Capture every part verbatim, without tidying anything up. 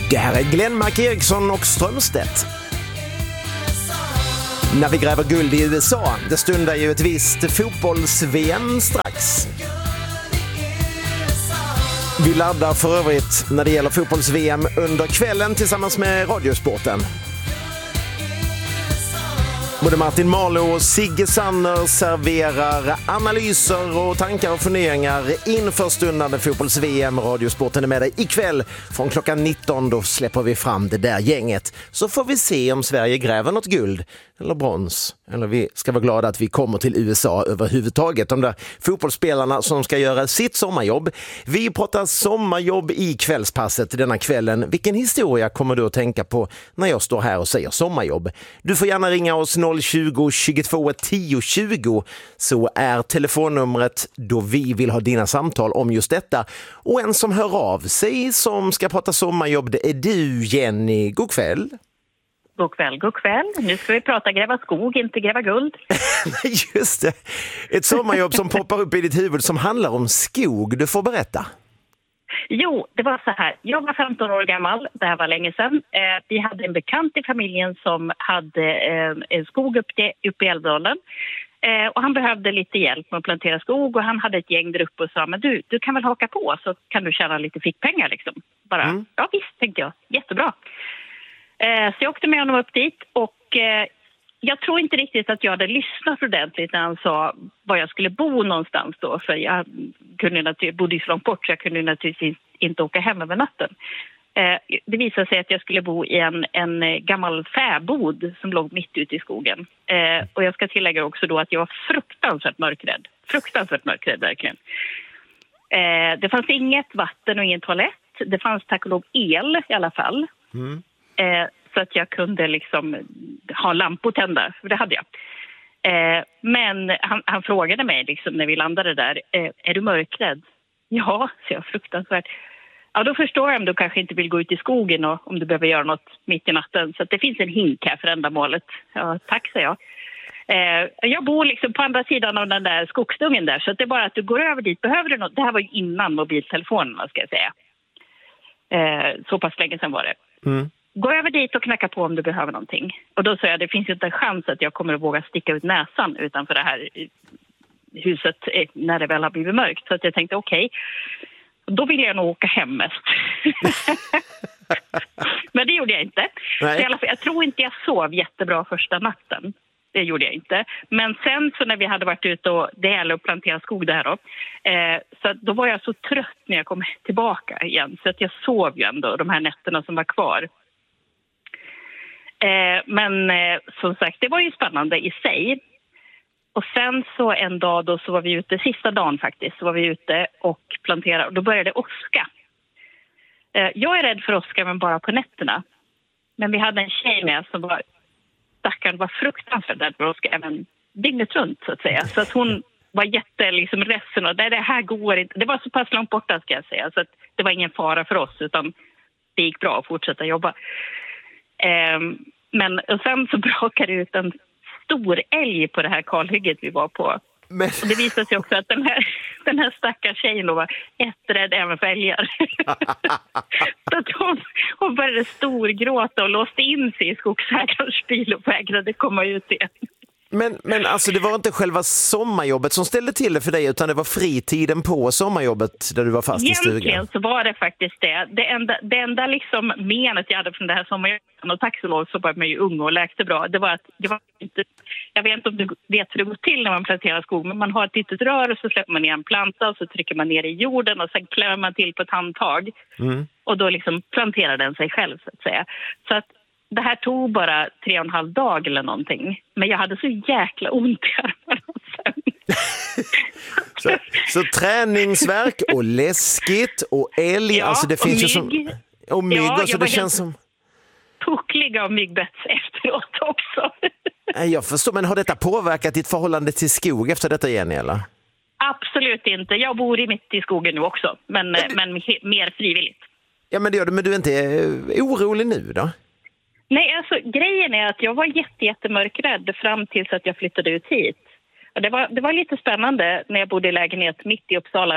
Där är Glenmark Eriksson och Strömstedt. När vi gräver guld i U S A, det stundar ju ett visst fotbolls-V M strax. Vi laddar för övrigt när det gäller fotbolls-V M under kvällen tillsammans med Radiosporten. Både Martin Marlow och Sigge Sanner serverar analyser och tankar och funderingar inför stundande fotbolls-V M. Radiosporten är med dig ikväll från klockan nitton. Då släpper vi fram det där gänget. Så får vi se om Sverige gräver något guld eller brons. Eller vi ska vara glada att vi kommer till U S A överhuvudtaget. De där fotbollsspelarna som ska göra sitt sommarjobb. Vi pratar sommarjobb i kvällspasset denna kvällen. Vilken historia kommer du att tänka på när jag står här och säger sommarjobb? Du får gärna ringa oss noll tjugo, tjugotvå, tio tjugo. Så är telefonnumret då vi vill ha dina samtal om just detta. Och en som hör av sig som ska prata sommarjobb, det är du, Jenny. God kväll. God kväll, god kväll. Nu ska vi prata gräva skog, inte gräva guld. Just det. Ett sommarjobb som poppar upp i ditt huvud som handlar om skog. Du får berätta. Jo, det var så här. Jag var femton år gammal, det här var länge sedan. Eh, vi hade en bekant i familjen som hade eh, en skog uppe, uppe i Älvdalen. Eh, och han behövde lite hjälp med att plantera skog och han hade ett gäng där uppe och sa, men du, du kan väl haka på så kan du tjäna lite fickpengar liksom. Bara, mm. Ja visst, tänkte jag. Jättebra. Eh, så jag åkte med honom upp dit och eh, jag tror inte riktigt att jag hade lyssnat ordentligt när han sa var jag skulle bo någonstans då. För jag kunde naturligtvis, bodde så långt bort så jag kunde naturligtvis inte åka hem över natten. Eh, det visade sig att jag skulle bo i en, en gammal fäbod som låg mitt ute i skogen. Eh, och jag ska tillägga också då att jag var fruktansvärt mörkrädd. Fruktansvärt mörkrädd verkligen. Eh, det fanns inget vatten och ingen toalett. Det fanns tack och lov el i alla fall. Mm. Eh, så att jag kunde liksom ha lampor tända, för det hade jag. Eh, men han, han frågade mig liksom när vi landade där, eh, är du mörkrädd? Ja, så jag fruktansvärt. Ja, då förstår jag om du kanske inte vill gå ut i skogen och om du behöver göra något mitt i natten. Så att det finns en hink här för ändamålet. Ja, tack, så jag. Eh, jag bor liksom på andra sidan av den där skogsdungen där, så att det är bara att du går över dit. Behöver du något? Det här var ju innan mobiltelefonerna, ska jag säga. Eh, så pass länge sedan var det. Mm. Gå över dit och knacka på om du behöver någonting. Och då sa jag, det finns ju inte en chans att jag kommer att våga sticka ut näsan utanför det här huset när det väl har blivit mörkt. Så att jag tänkte, okej, okay, då vill jag nog åka hem mest. Men det gjorde jag inte. Så i alla fall, jag tror inte jag sov jättebra första natten. Det gjorde jag inte. Men sen så när vi hade varit ute och det gäller att plantera skog där då. Eh, så då var jag så trött när jag kom tillbaka igen. Så att jag sov ju ändå de här nätterna som var kvar. Eh, men eh, som sagt, det var ju spännande i sig. Och sen så en dag då så var vi ute, sista dagen faktiskt, så var vi ute och planterade. Och då började det åska. Eh, jag är rädd för åska men bara på nätterna. Men vi hade en tjej med som var, stackaren var fruktansvärt rädd för åska även dygnet runt så att säga. Så att hon var jätte liksom ledsen och det, det här går inte. Det var så pass långt borta ska jag säga. Så att det var ingen fara för oss utan det gick bra att fortsätta jobba. Um, men och sen så brakade det ut en stor älg på det här kalhygget vi var på. Men... Och det visade sig också att den här, den här stackars tjejen var jätterädd även för älgar. Så att hon, hon började storgråta och låste in sig i skogsägarens bil och vägrade komma ut igen. Men, men alltså det var inte själva sommarjobbet som ställde till det för dig utan det var fritiden på sommarjobbet där du var fast Egentligen i stugan. Egentligen så var det faktiskt det. Det enda, det enda liksom menet jag hade från det här sommarjobbet och tack så långt så var jag ju ung och läkte bra. Det var att det var inte, jag vet inte om du vet hur det går till när man planterar skog men man har ett litet rör och så släpper man ner en planta och så trycker man ner i jorden och sen klämmer man till på ett handtag mm. och då liksom planterar den sig själv så att säga. Så att det här tog bara tre och en halv dag eller någonting. Men jag hade så jäkla ont i armarna sen. så, så träningsverk och läskigt och älg. Ja, alltså det finns och mygg. Ju som, och mygg. Ja, alltså det känns som... puckliga och myggbetts efteråt också. Jag förstår, men har detta påverkat ditt förhållande till skog efter detta, Jenny, eller? Absolut inte. Jag bor i mitt i skogen nu också. Men, men, men mer frivilligt. Ja, men det gör du. Men du är inte orolig nu då? Nej, alltså grejen är att jag var jätte, jättemörkrädd fram tills att jag flyttade ut hit. Och det var, det var lite spännande när jag bodde i lägenhet mitt i Uppsala.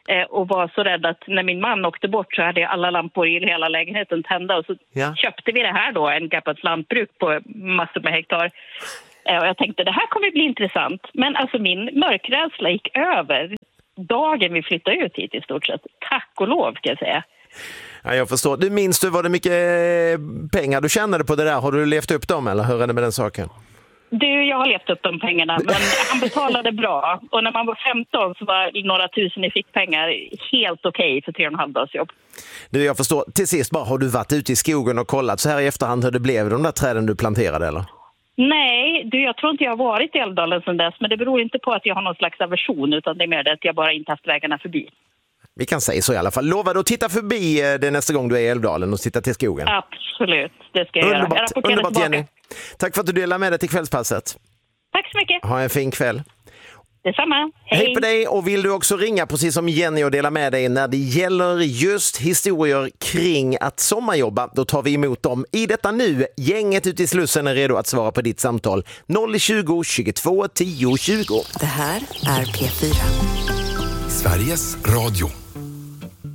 eh, och var så rädd att när min man åkte bort så hade jag alla lampor i hela lägenheten tända. Och så ja. köpte vi det här då, en Gappats lantbruk på massor med hektar. Eh, och jag tänkte det här kommer bli intressant. Men alltså min mörkrädsla gick över dagen vi flyttade ut hit i stort sett. Tack och lov kan jag säga. Ja, jag förstår. Du minns du var det mycket pengar du tjänade på det där? Har du levt upp dem eller hur är det med den saken? Du, jag har levt upp de pengarna, men han betalade bra. Och när man var femton så var några tusen i fickpengar helt okej okay för tre och en halv dags jobb. Du, jag förstår. Till sist bara, har du varit ute i skogen och kollat så här i efterhand hur det blev de där träden du planterade eller? Nej, du, jag tror inte jag har varit i Älvdalen sedan dess, men det beror inte på att jag har någon slags aversion utan det är mer det att jag bara inte haft vägarna förbi. Vi kan säga så i alla fall. Lova dig att titta förbi det nästa gång du är i Älvdalen och titta till skogen. Absolut, det ska jag underbart, göra. Jag rapporterar underbart tillbaka. Jenny. Tack för att du delar med dig till kvällspasset. Tack så mycket. Ha en fin kväll. Detsamma. Hej. Hej på dig, och vill du också ringa precis som Jenny och dela med dig när det gäller just historier kring att sommarjobba, då tar vi emot dem i detta nu. Gänget ute i Slussen är redo att svara på ditt samtal noll tjugo, tjugotvå, tio tjugo. Det här är P fyra. Sveriges Radio.